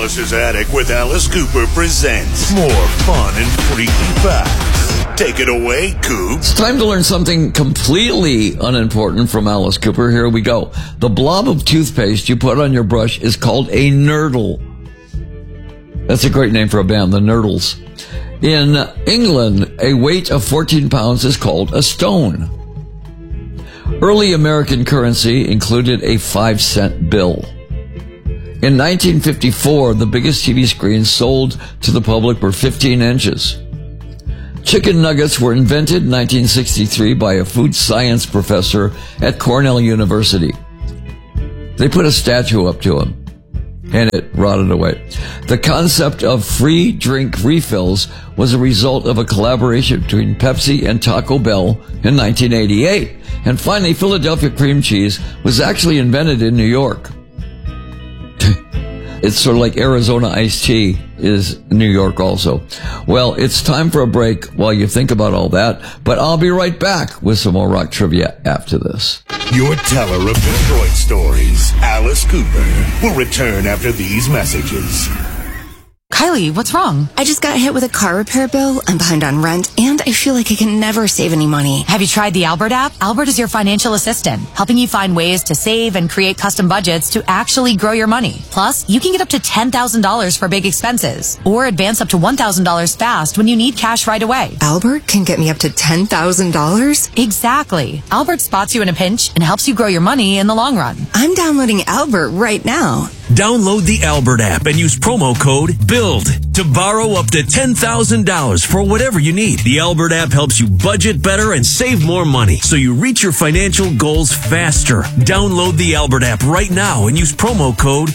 Alice's Attic with Alice Cooper presents more fun and freaky facts. Take it away, Coop. It's time to learn something completely unimportant from Alice Cooper. Here we go. The blob of toothpaste you put on your brush is called a nurdle. That's a great name for a band, the Nurdles. In England, a weight of 14 pounds is called a stone. Early American currency included a 5-cent bill. In 1954, the biggest TV screens sold to the public were 15 inches. Chicken nuggets were invented in 1963 by a food science professor at Cornell University. They put a statue up to him, and it rotted away. The concept of free drink refills was a result of a collaboration between Pepsi and Taco Bell in 1988. And finally, Philadelphia cream cheese was actually invented in New York. It's sort of like Arizona iced tea is New York also. Well, it's time for a break while you think about all that, but I'll be right back with some more rock trivia after this. Your teller of Detroit stories, Alice Cooper, will return after these messages. Kylie, what's wrong? I just got hit with a car repair bill. I'm behind on rent, and I feel like I can never save any money. Have you tried the Albert app? Albert is your financial assistant, helping you find ways to save and create custom budgets to actually grow your money. Plus, you can get up to $10,000 for big expenses, or advance up to $1,000 fast when you need cash right away. Albert can get me up to $10,000? Exactly. Albert spots you in a pinch and helps you grow your money in the long run. I'm downloading Albert right now. Download the Albert app and use promo code BUILD to borrow up to $10,000 for whatever you need. The Albert app helps you budget better and save more money so you reach your financial goals faster. Download the Albert app right now and use promo code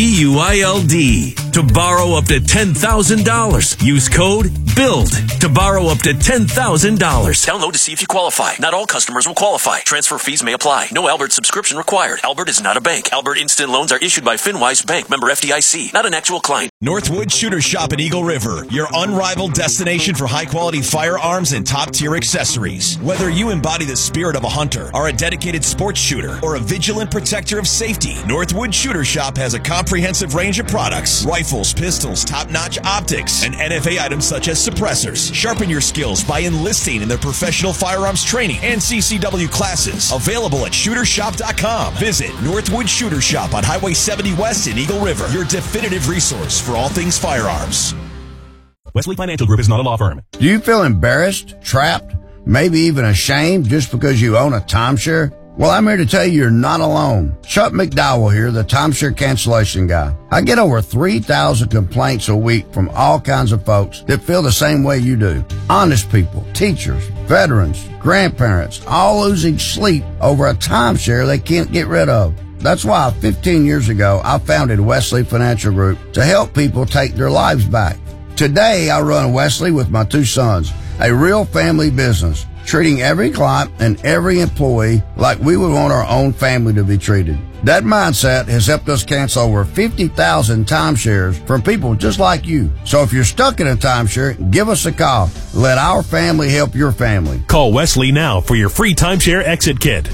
BUILD to borrow up to $10,000. Use code BUILD to borrow up to $10,000. Download to see if you qualify. Not all customers will qualify. Transfer fees may apply. No Albert subscription required. Albert is not a bank. Albert Instant Loans are issued by FinWise Bank, member FDIC, not an actual client. Northwood Shooter Shop in Eagle River, your unrivaled destination for high-quality firearms and top-tier accessories. Whether you embody the spirit of a hunter, are a dedicated sports shooter, or a vigilant protector of safety, Northwood Shooter Shop has a comprehensive range of products: rifles, pistols, top-notch optics, and NFA items such as suppressors. Sharpen your skills by enlisting in their professional firearms training and CCW classes. Available at shootershop.com. Visit Northwood Shooter Shop on Highway 70 West in Eagle River, your definitive resource for all things firearms. Wesley Financial Group is not a law firm. Do you feel embarrassed, trapped, maybe even ashamed just because you own a timeshare? Well, I'm here to tell you you're not alone. Chuck McDowell here, the timeshare cancellation guy. I get over 3,000 complaints a week from all kinds of folks that feel the same way you do. Honest people, teachers, veterans, grandparents, all losing sleep over a timeshare they can't get rid of. That's why 15 years ago, I founded Wesley Financial Group to help people take their lives back. Today, I run Wesley with my 2 sons, a real family business, treating every client and every employee like we would want our own family to be treated. That mindset has helped us cancel over 50,000 timeshares from people just like you. So if you're stuck in a timeshare, give us a call. Let our family help your family. Call Wesley now for your free timeshare exit kit.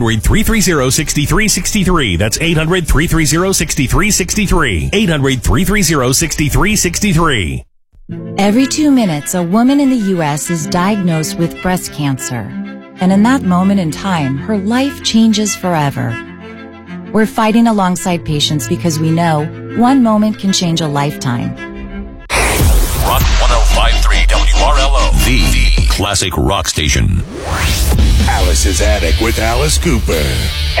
800-330-6363. That's 800-330-6363. 800-330-6363. Every 2 minutes, a woman in the U.S. is diagnosed with breast cancer. And in that moment in time, her life changes forever. We're fighting alongside patients because we know one moment can change a lifetime. Rock 105.3 WRLO, the classic rock station. Alice's Attic with Alice Cooper.